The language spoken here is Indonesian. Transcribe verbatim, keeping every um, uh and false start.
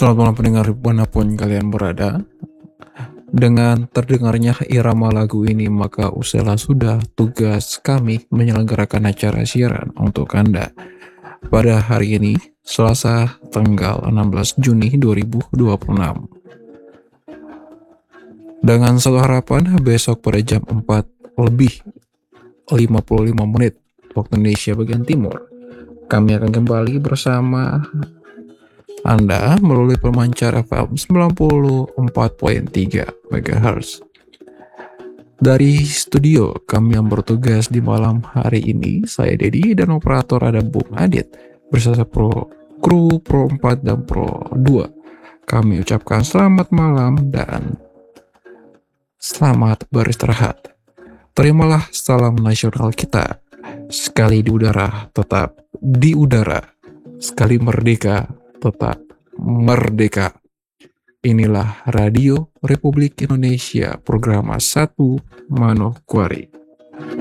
Selamat malam pendengar dimanapun kalian berada. Dengan terdengarnya irama lagu ini, maka usailah sudah tugas kami menyelenggarakan acara siaran untuk Anda. Pada hari ini, Selasa tanggal enam belas Juni dua ribu dua puluh enam. Dengan satu harapan, besok pada jam empat lebih lima puluh lima menit waktu Indonesia bagian timur, kami akan kembali bersama Anda melalui pemancar F M sembilan puluh empat koma tiga megahertz. Dari studio, kami yang bertugas di malam hari ini, saya Dedi dan operator ada Bung Adit, bersama Pro Kru Pro empat dan Pro dua. Kami ucapkan selamat malam dan selamat beristirahat. Terimalah salam nasional kita. Sekali di udara, tetap di udara. Sekali merdeka, tetap merdeka. Inilah Radio Republik Indonesia, program satu Manokwari.